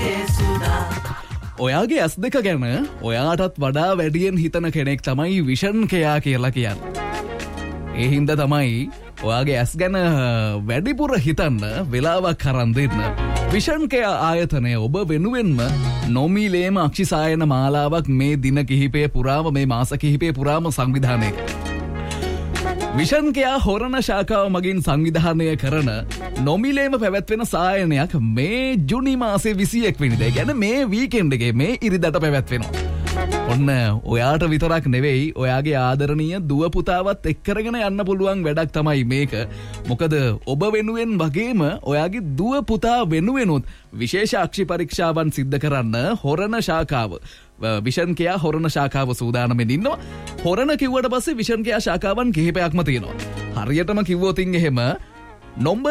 ඔයාගේ ඇස් දෙක ගැන ඔයාටත් වඩා වැඩියෙන් හිතන කෙනෙක් තමයි විෂන් කෙයා කියලා කියන්නේ. ඒ හින්දා තමයි ඔයාගේ ඇස් ගැන වැඩිපුර හිතන්න වෙලාවක් අරන් දෙන්න විෂන් කෙයා ආයතනය ඔබ වෙනුවෙන්ම නොමිලේම අක්ෂිසායන මාලාවක් මේ දින කිහිපය පුරාම මේ මාස කිහිපය පුරාම සංවිධානය කරනවා. විෂන් කෙයා හොරණ ශාඛාව මගින් සංවිධානය කරන නොමිලේම පැවැත්වෙන සායනයක් මේ ජුනි මාසේ 21 වෙනිදා. කියන්නේ මේ වීකෙන්ඩ් එකේ මේ ඉරිදට පැවැත්වෙනවා. ඔන්න ඔයාට විතරක් නෙවෙයි ඔයාගේ ආදරණීය දුව පුතාවත් එක්කරගෙන යන්න පුළුවන් වැඩක් තමයි මේක. මොකද ඔබ වෙනුවෙන් වගේම ඔයාගේ දුව පුතා වෙනුවෙනුත් විශේෂ අක්ෂි පරීක්ෂාවන් සිද්ධ කරන්න හොරණ ශාඛාව විෂන් කෙයා හොරණ ශාඛාව සූදානම්ෙන් ඉන්නවා. හොරණ කිව්වට පස්සේ විෂන් කෙයා ශාඛාවන් කිහිපයක්ම තියෙනවා. හරියටම කිව්වොතින් එහෙම නොම්බර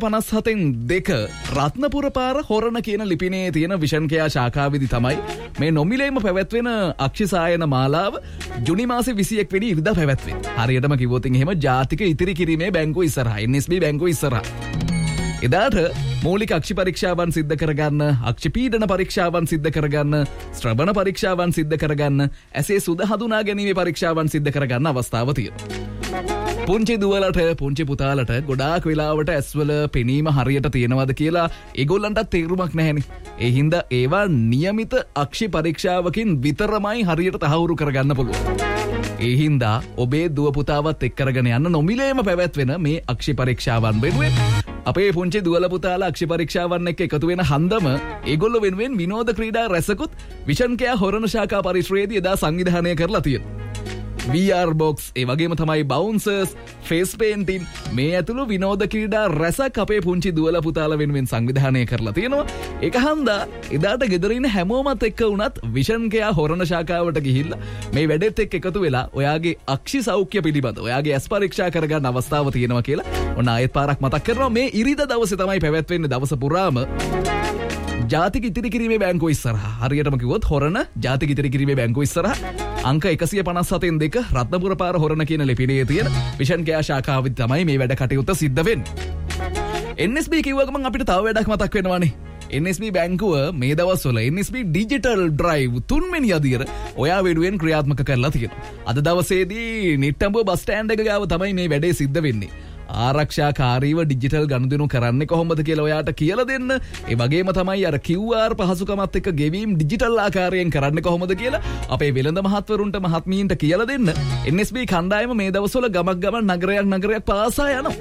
157 රත්නපුර පාර හොරණ කියන ලිපිනේ තියෙන විෂන් කෙයා ශාඛාවේදී තමයි මේ නොමිලේම පැවැත්වෙන අක්ෂිසායන මාලාව ජුනි මාසේ 21 වෙනි ඉරිදා පැවැත්වෙන්නේ. හරියටම කිව්වොතින් එහෙම ජාතික ඉතිරි කිරීමේ බැංකුව ඉස්සරහා NSB බැංකුව ඉස්සරහා. එදාට මූලික අක්ෂි පරීක්ෂාවන් සිද්ධ කරගන්න, අක්ෂි පීඩන පරීක්ෂාවන් සිද්ධ කරගන්න, ශ්‍රවණ පරීක්ෂාවන් සිද්ධ කරගන්න, ඇසේ සුද හඳුනා ගැනීමේ පරීක්ෂාවන් සිද්ධ කරගන්න අවස්ථාව තියෙනවා. පුංචි දුවලට පුංචි පුතාලට ගොඩාක් වෙලාවට ඇස්වල පෙනීම හරියට තියෙනවද කියලා ඒගොල්ලන්ට තේරුමක් නැහැනේ. ඒ හින්දා ඒවා નિયમિત අක්ෂි පරීක්ෂාවකින් විතරමයි හරියට තහවුරු කරගන්න පුළුවන්. ඒ හින්දා ඔබේ දුව පුතාවත් එක්ක කරගෙන යන්න නොමිලේම පැවැත්වෙන මේ අක්ෂි පරීක්ෂාවන් වෙනුවෙන් අපේ පුංචි දුවල පුතාලා අක්ෂි පරීක්ෂාවන් එක්ක එකතු වෙන හන්දම ඒගොල්ලෝ වෙනුවෙන් විනෝද ක්‍රීඩා රැසකුත් විෂන් කෙයා හොරණ ශාඛා පරිශ්‍රයේදී එදා සංවිධානය කරලා තියෙනවා. VR box ඒ වගේම තමයි බවුන්සර්ස්, ෆේස් පේන්ටින් මේ ඇතුළු විනෝද ක්‍රීඩා රැසක් අපේ පුංචි දුවල පුතාලා වෙනුවෙන් සංවිධානය කරලා තියෙනවා. ඒක හන්දා එදාට ගෙදර ඉන්න හැමෝමත් එක්ක වුණත් විෂන් කෙයා හොරණ ශාඛාවට ගිහිල්ලා මේ වැඩෙත් එක්ක එකතු වෙලා ඔයාගේ අක්ෂි සෞඛ්‍ය පිළිබඳව ඔයාගේ ඇස් පරීක්ෂා කරගන්න අවස්ථාව තියෙනවා කියලා ඔන්න ආයෙත් පාරක් මතක් කරනවා. මේ ඉරිදා දවසේ තමයි පැවැත්වෙන්නේ දවස පුරාම ජාතික ඉතිරි කිරීමේ බැංකුව ඉස්සරහා. හරියටම කිව්වොත් හොරණ ජාතික ඉතිරි කිරීමේ බැංකුව ඉස්සරහා අංක 157 රත්නපුර පාර හොරණ කියන ලිපිනේ තියෙන විෂන් කෙයා ශාඛාවෙදි තමයි මේ වැඩ කටයුත්ත සිද්ධ වෙන්නේ. NSB කිව්ව ගමන් අපිට තව වැඩක් මතක් වෙනවානේ. NSB බැංකුව මේ දවස්වල NSB ඩිජිටල් ඩ්‍රයිව් 3 වෙනි අදියර ඔයා වෙනුවෙන් ක්‍රියාත්මක කරලා තියෙනවා. අද දවසේදී නිට්ටඹුව බස් ස්ටෑන්ඩ් එක ගාව තමයි මේ වැඩේ සිද්ධ වෙන්නේ. ආරක්ෂාකාරීව ඩිජිටල් ගනුදෙනු කරන්නේ කොහොමද කියලා ඔයාට කියලා දෙන්න. ඒ වගේම තමයි අර QR පහසුකමත් එක්ක ගෙවීම් ඩිජිටල් ආකාරයෙන් කරන්නේ කොහොමද කියලා අපේ වෙළඳ මහත්වරුන්ට මහත්මීන්ට කියලා දෙන්න. NSB කණ්ඩායම මේ දවස්වල ගමක් ගමන් නගරයක් පාසා යනවා.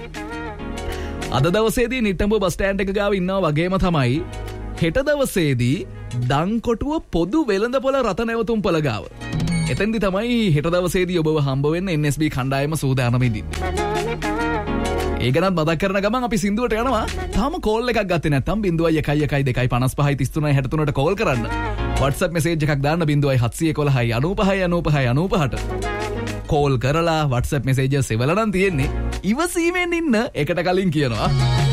අද දවසේදී නිට්ටඹුව බස් ස්ටෑන්ඩ් එක ගාව ඉන්නවා වගේම තමයි හෙට දවසේදී දංකොටුව පොදු වෙළඳපොළ රත නැවතුම්පොළ ගාව. එතෙන්දි තමයි හෙට දවසේදී ඔබව හම්බ වෙන්න NSB කණ්ඩායම සූදානම් ඉඳින්නේ. ඒ ගැනත් මතක් කරන ගමන් අපි සින්දුවට යනවා. තාම කෝල් එකක් ගත්තේ නැත්නම් 0112555363ට කෝල් කරන්න. WhatsApp message එකක් දාන්න 0711959595ට. කෝල් කරලා WhatsApp messages එවලා නම් තියෙන්නේ. ඉවසීමෙන් ඉන්න එකට කලින් කියනවා.